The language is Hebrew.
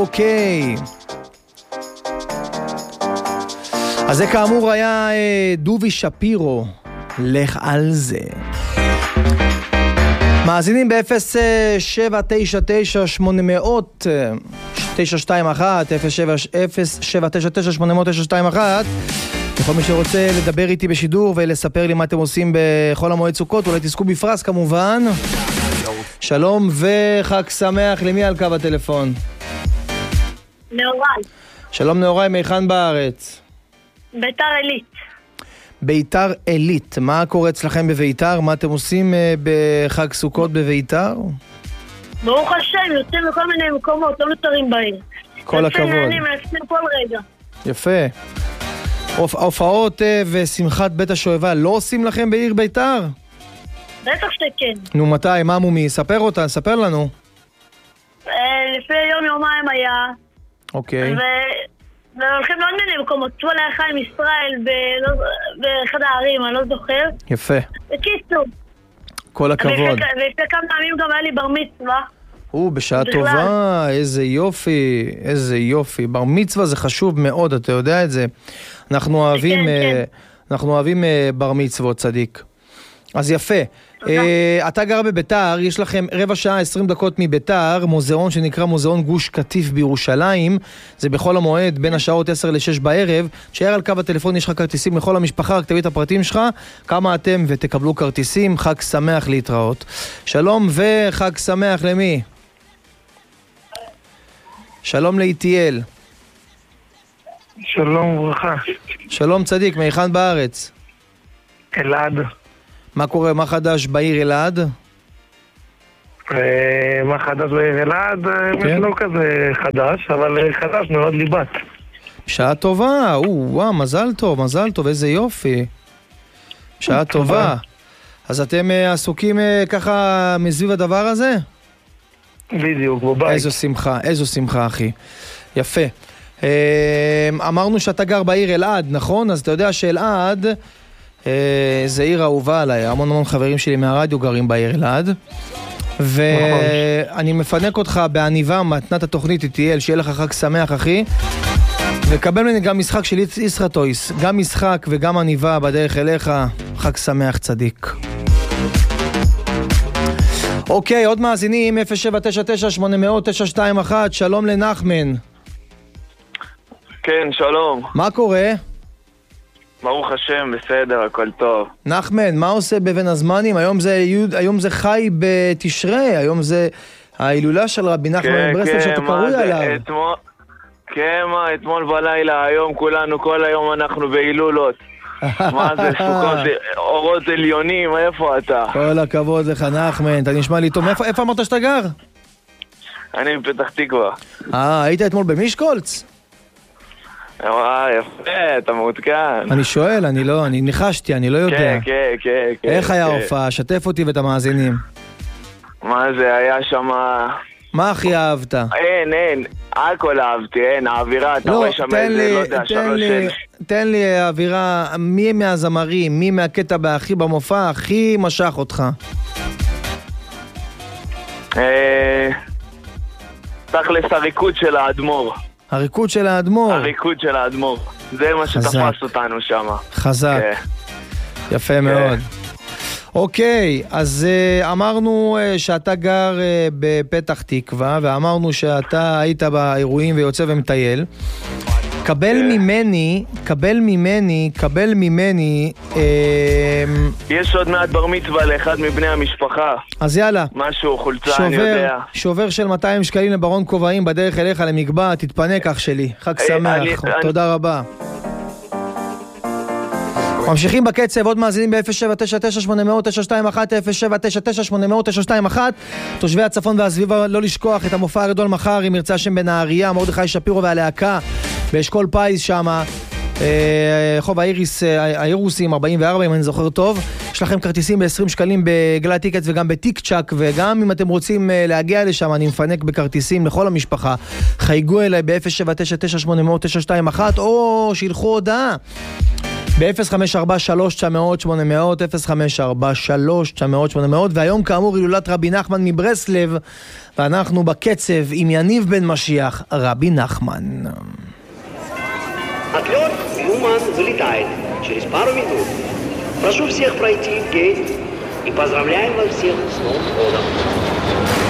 אוקיי. אז זה כאמור היה דובי שפירו, לך על זה. מאזינים ב-0799-800-921, 0799-800-921. לכל מי שרוצה לדבר איתי בשידור ולספר לי מה אתם עושים בכל המועד סוכות, אולי תזכו בפרס כמובן. שלום וחג שמח, למי על קו הטלפון? נאורי. שלום נאורי, מהיכן בארץ? ביתר עילית. ביתר עילית, מה קורה אצלכם בביתר? מה אתם עושים בחג סוכות בביתר? ברוך השם, יוצאים לכל מיני מקומות, לא נותרים בעיר. כל הכבוד. מנסים כל רגע. יפה. הופעות ושמחת בית השואבה לא עושים לכם בעיר ביתר? בטח שכן. נו מתי, מה מומי? ספר אותה, ספר לנו. לפני יומיים היה. אוקיי. והולכים לעוד מיני מקומות, צבוע לאחד עם ישראל באחד הערים, אני לא זוכר. יפה. בקיצור. כל הכבוד. ולפני כמה פעמים גם היה לי בר מצווה. בשעה טובה, איזה יופי, איזה יופי. בר מצווה זה חשוב מאוד, אתה יודע את זה. אנחנו אוהבים בר מצוות, צדיק. אז יפה. אתה גר בביתר, יש לכם רבע שעה 20 דקות מביתר, מוזיאון שנקרא מוזיאון גוש קטיף בירושלים. זה בכל המועד בין השעות 10 ל-6 בערב. שייר על קו הטלפון, יש לך כרטיסים לכל המשפחה, רק תביא את הפרטים שלך, כמה אתם ותקבלו כרטיסים. חג שמח, להתראות. שלום וחג שמח למי? שלום לאיטיאל. שלום וברכה. שלום צדיק, מהיכן בארץ? אלעד. מה קורה, מה חדש בעיר אלעד? מה חדש בעיר אלעד? לא כזה חדש, אבל חדש מאוד ליבת. שעה טובה, וואו, מזל טוב, מזל טוב, איזה יופי. שעה טובה. אז אתם עסוקים ככה מסביב הדבר הזה? בדיוק, בבית. איזו שמחה, איזו שמחה אחי. יפה. אמרנו שאתה גר בעיר אלעד, נכון? אז אתה יודע שאלעד זה עיר אהובה עליי, המון חברים שלי מהרדיו גרים בעיר אלעד, ואני מפנק אותך בעניבה מתנת התוכנית איטיאל, שיהיה לך חג שמח אחי, וקבל ממני גם משחק של ישרתויס, גם משחק וגם עניבה בדרך אליך. חג שמח צדיק. אוקיי, עוד מאזינים 0799-800-921. שלום לנחמן. כן, שלום. מה קורה? ברוך השם, בסדר, הכל טוב. נחמן, מה עושה בבין הזמנים? היום זה חי בתשרי, היום זה ההילולה של רבי נחמן מברסלב שאתה קרוי עליו. כן, אתמול בלילה, היום כולנו, כל היום אנחנו בהילולות. מה זה, סוכות, אורות עליונים, איפה אתה? כל הכבוד לך נחמן, אתה נשמע לי טוב. איפה אמרת שאתה גר? אני בפתח תקווה. היית אתמול במישקולץ? יפה, אתה מעודכן. אני שואל, אני ניחשתי, אני לא יודע. כן. איך היה ההופעה? שתף אותי ואת המאזינים. מה זה, היה שם... מה הכי אהבת? אין, הכל אהבתי, האווירה, אתה רואה שם איזה, לא יודע, 3 תן לי האווירה, מי מהזמרים, מי מהקטע בהכי במופע, הכי משך אותך? תכלס הריקוד של האדמו"ר. הריקוד של האדמו"ר? הריקוד של האדמו"ר. זה מה שתפס אותנו שם. חזק. יפה מאוד. אוקיי, אז אמרנו שאתה גר בפתח תקווה, ואמרנו שאתה היית באירועים ויוצא ומטייל. קבל ממני יש עוד מעט בר מצווה לאחד מבני המשפחה. אז יאללה, משהו, חולצה, אני יודע. שובר של 200 שקלים לברון כובעים בדרך אליך למגבע, תתפנק אח שלי. חג שמח, תודה רבה. ממשיכים בקצב, עוד מאזינים ב-0799-800-921, 0799-800-921. תושבי הצפון והסביבה, לא לשכוח את המופע הגדול מחר, אם ירצה השם בנהריה, מרדכי שפירו והלהקה באשכול פייס שמה, חוב האירוסים 44, אם אני זוכר טוב. יש לכם כרטיסים ב-20 שקלים בגלי טיקטס וגם בטיק צ'ק, וגם אם אתם רוצים להגיע לשם, אני מפנק בכרטיסים לכל המשפחה. חייגו אליי ב-0799-800-921, או שילחו הודעה ב-0543-900-800, 0543-900-800, והיום כאמור הילולת רבי נחמן מברסלב, ואנחנו בקצב עם יניב בן משיח, רבי נחמן. Отлет Юман залетает через пару минут. Прошу всех пройти в гейт и поздравляем вас всех с Новым годом.